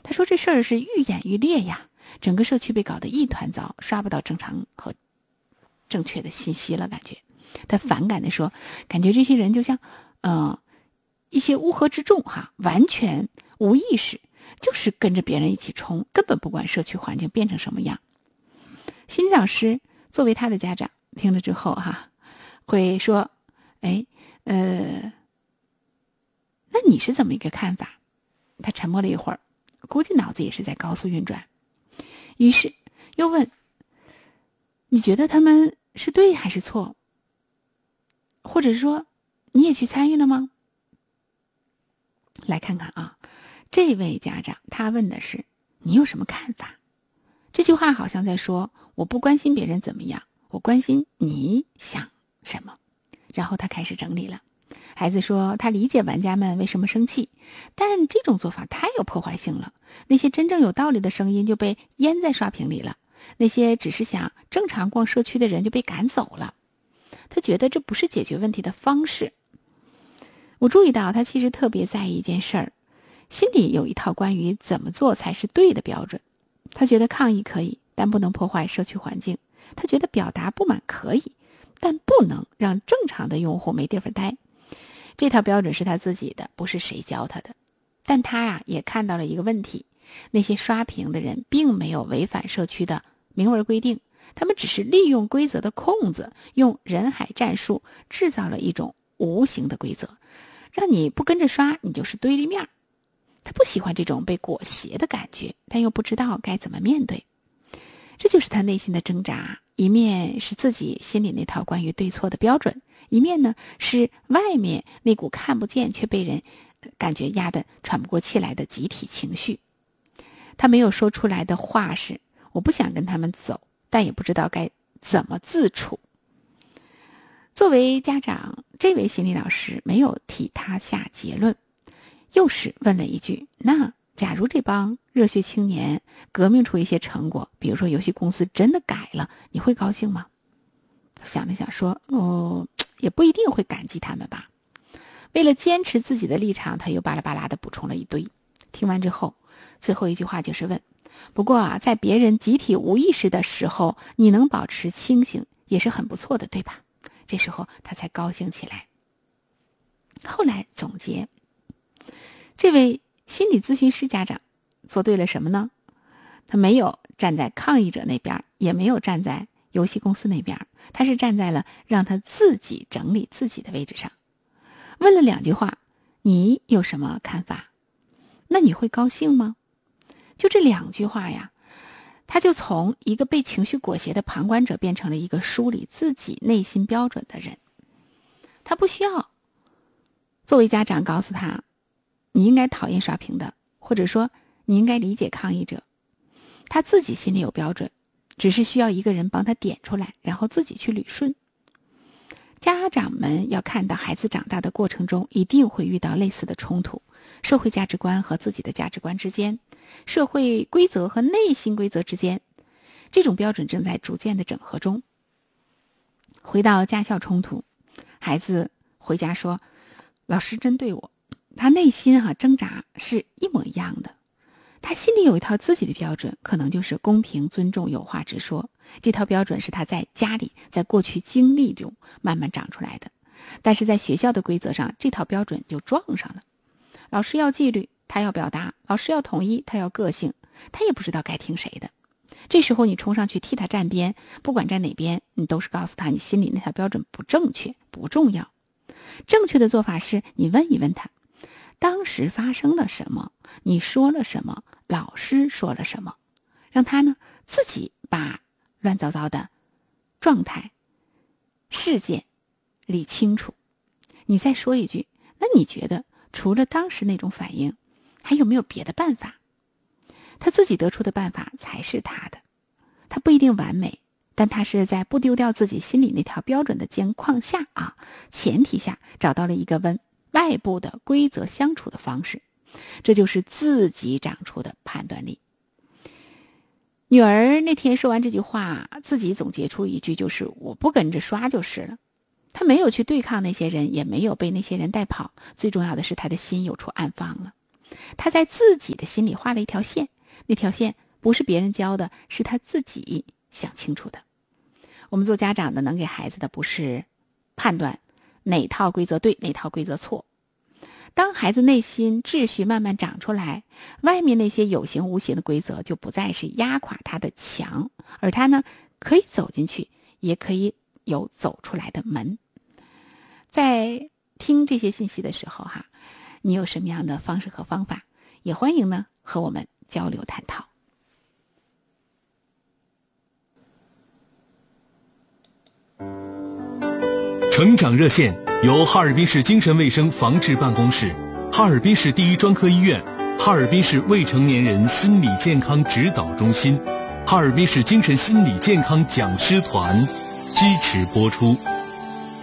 他说这事儿是愈演愈烈呀，整个社区被搞得一团糟，刷不到正常和正确的信息了，感觉。他反感地说，感觉这些人就像一些乌合之众完全无意识，就是跟着别人一起冲，根本不管社区环境变成什么样。心理老师作为他的家长听了之后会说，那你是怎么一个看法？他沉默了一会儿，估计脑子也是在高速运转，于是又问，你觉得他们是对还是错？或者说你也去参与了吗？来看看这位家长他问的是你有什么看法？这句话好像在说，我不关心别人怎么样，我关心你想什么。然后他开始整理了。孩子说他理解玩家们为什么生气，但这种做法太有破坏性了，那些真正有道理的声音就被淹在刷屏里了，那些只是想正常逛社区的人就被赶走了。他觉得这不是解决问题的方式。我注意到他其实特别在意一件事儿，心里有一套关于怎么做才是对的标准。他觉得抗议可以，但不能破坏社区环境。他觉得表达不满可以，但不能让正常的用户没地方待。这套标准是他自己的，不是谁教他的。但他也看到了一个问题，那些刷屏的人并没有违反社区的明文规定，他们只是利用规则的空子，用人海战术制造了一种无形的规则，让你不跟着刷，你就是对立面。他不喜欢这种被裹挟的感觉，但又不知道该怎么面对。这就是他内心的挣扎，一面是自己心里那套关于对错的标准，一面呢是外面那股看不见却被人感觉压得喘不过气来的集体情绪。他没有说出来的话是，我不想跟他们走，但也不知道该怎么自处。作为家长，这位心理老师没有替他下结论，又是问了一句，那假如这帮热血青年革命出一些成果，比如说游戏公司真的改了，你会高兴吗？想了想说，也不一定会感激他们吧。为了坚持自己的立场，他又巴拉巴拉的补充了一堆。听完之后，最后一句话就是问，不过在别人集体无意识的时候，你能保持清醒也是很不错的，对吧？这时候他才高兴起来。后来总结，这位心理咨询师家长做对了什么呢？他没有站在抗议者那边，也没有站在游戏公司那边，他是站在了让他自己整理自己的位置上。问了2句话，你有什么看法？那你会高兴吗？就这2句话呀，他就从一个被情绪裹挟的旁观者变成了一个梳理自己内心标准的人。他不需要作为家长告诉他，你应该讨厌刷屏的，或者说你应该理解抗议者。他自己心里有标准，只是需要一个人帮他点出来，然后自己去捋顺。家长们要看到孩子长大的过程中一定会遇到类似的冲突，社会价值观和自己的价值观之间，社会规则和内心规则之间，这种标准正在逐渐的整合中。回到家校冲突，孩子回家说，老师针对我，他内心挣扎是一模一样的。他心里有一套自己的标准，可能就是公平、尊重、有话直说。这套标准是他在家里，在过去经历中慢慢长出来的。但是在学校的规则上，这套标准就撞上了。老师要纪律，他要表达；老师要统一，他要个性。他也不知道该听谁的。这时候你冲上去替他站边，不管站哪边，你都是告诉他你心里那套标准不正确，不重要。正确的做法是你问一问他，当时发生了什么，你说了什么，老师说了什么，让他呢自己把乱糟糟的状态事件理清楚。你再说一句，那你觉得除了当时那种反应，还有没有别的办法？他自己得出的办法才是他的，他不一定完美，但他是在不丢掉自己心里那条标准的情况下前提下找到了一个跟外部的规则相处的方式，这就是自己长出的判断力。女儿那天说完这句话，自己总结出一句，就是我不跟着刷就是了。她没有去对抗那些人，也没有被那些人带跑，最重要的是她的心有处安放了。 他在自己的心里画了一条线，那条线不是别人教的，是他自己想清楚的。我们做家长的能给孩子的不是判断哪套规则对，哪套规则错。当孩子内心秩序慢慢长出来，外面那些有形无形的规则就不再是压垮他的墙，而他呢，可以走进去，也可以有走出来的门。在听这些信息的时候你有什么样的方式和方法，也欢迎呢和我们交流探讨。 成长热线由哈尔滨市精神卫生防治办公室、哈尔滨市第一专科医院、哈尔滨市未成年人心理健康指导中心、哈尔滨市精神心理健康讲师团支持播出。